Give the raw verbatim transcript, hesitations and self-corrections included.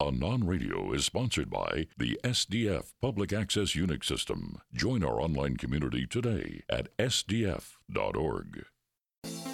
Anon Radio is sponsored by the S D F Public Access Unix System. Join our online community today at S D F dot org.